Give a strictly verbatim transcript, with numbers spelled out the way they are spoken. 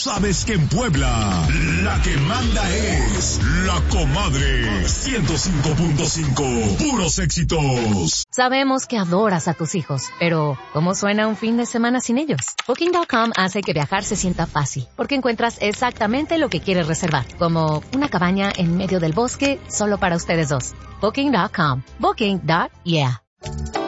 sabes que en Puebla, la que manda es la comadre. ciento cinco punto cinco, puros éxitos. Sabemos que adoras a tus hijos, pero ¿cómo suena un fin de semana sin ellos? Booking punto com hace que viajar se sienta fácil, porque encuentras exactamente lo que quieres reservar, como una cabaña en medio del bosque solo para ustedes dos. Booking punto com. Booking. Yeah.